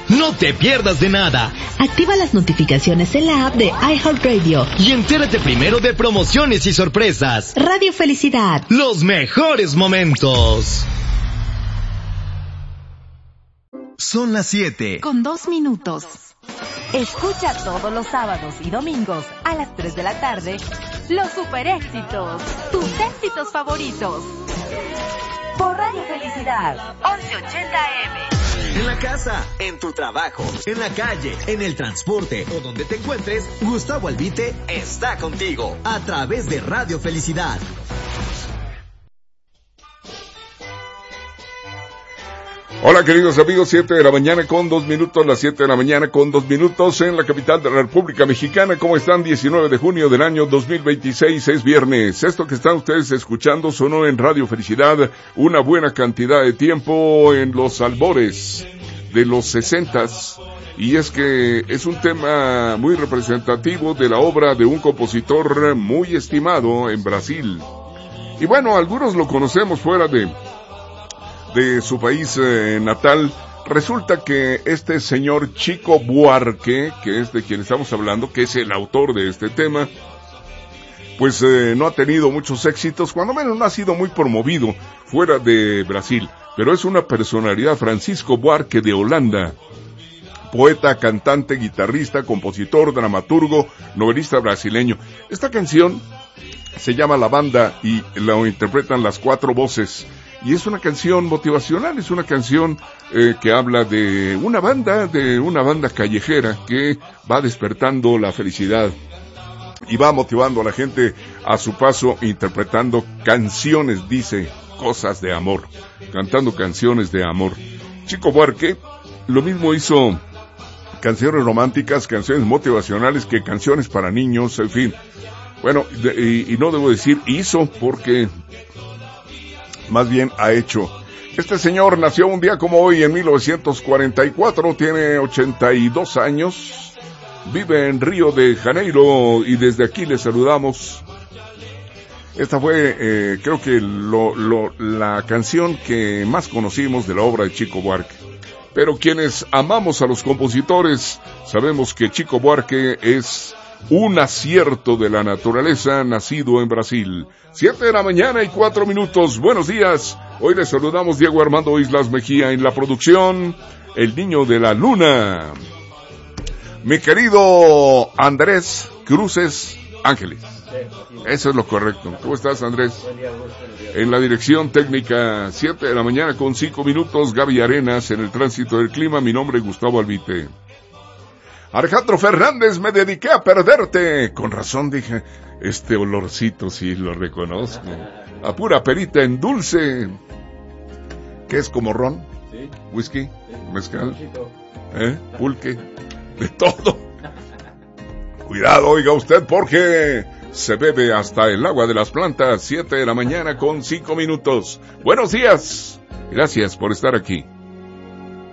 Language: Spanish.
No te pierdas de nada. Activa las notificaciones en la app de iHeartRadio y entérate primero de promociones y sorpresas. Radio Felicidad. Los mejores momentos. Son las 7. Con 2 minutos. Escucha todos los sábados y domingos a las 3 de la tarde los super éxitos, tus éxitos favoritos. Por Radio Felicidad, 1180 AM. En la casa, en tu trabajo, en la calle, en el transporte o donde te encuentres, Gustavo Albite está contigo a través de Radio Felicidad. Hola queridos amigos, 7 de la mañana con 2 minutos, las 7 de la mañana con 2 minutos en la capital de la República Mexicana. ¿Cómo están? 19 de junio del año 2026, es viernes. Esto que están ustedes escuchando sonó en Radio Felicidad una buena cantidad de tiempo en los albores de los 60s. Y es que es un tema muy representativo de la obra de un compositor muy estimado en Brasil. Y bueno, algunos lo conocemos fuera de su país natal. Resulta que este señor Chico Buarque, que es de quien estamos hablando, que es el autor de este tema, pues no ha tenido muchos éxitos, cuando menos no ha sido muy promovido fuera de Brasil, pero es una personalidad. Francisco Buarque de Holanda, poeta, cantante, guitarrista, compositor, dramaturgo, novelista brasileño. Esta canción se llama La Banda y la interpretan las 4 voces. Y es una canción motivacional, es una canción que habla de una banda callejera que va despertando la felicidad y va motivando a la gente a su paso, interpretando canciones, dice, cosas de amor, cantando canciones de amor. Chico Buarque lo mismo hizo canciones románticas, canciones motivacionales, que canciones para niños, en fin. Bueno, y no debo decir hizo, porque más bien ha hecho. Este señor nació un día como hoy en 1944, tiene 82 años, vive en Río de Janeiro y desde aquí le saludamos. Esta fue, creo que la canción que más conocimos de la obra de Chico Buarque. Pero quienes amamos a los compositores sabemos que Chico Buarque es un acierto de la naturaleza, nacido en Brasil. 7 de la mañana y 4 minutos. Buenos días. Hoy les saludamos Diego Armando Islas Mejía en la producción, el niño de la luna, mi querido Andrés Cruces Ángeles. Eso es lo correcto. ¿Cómo estás, Andrés? En la dirección técnica, 7 de la mañana con 5 minutos, Gaby Arenas en el tránsito del clima. Mi nombre es Gustavo Albite. Alejandro Fernández, me dediqué a perderte. Con razón dije, este olorcito sí lo reconozco. A pura perita en dulce. ¿Qué es, como ron? Sí. ¿Whisky? Sí. ¿Mezcal? Pulque. De todo. Cuidado, oiga usted, porque se bebe hasta el agua de las plantas. 7 de la mañana con 5 minutos. Buenos días. Gracias por estar aquí.